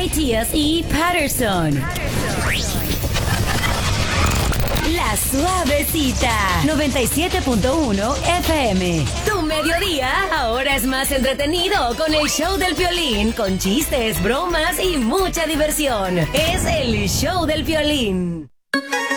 Matías y Patterson. La Suavecita, 97.1 FM. Tu mediodía ahora es más entretenido con el show del Piolín, con chistes, bromas y mucha diversión. Es el show del Piolín.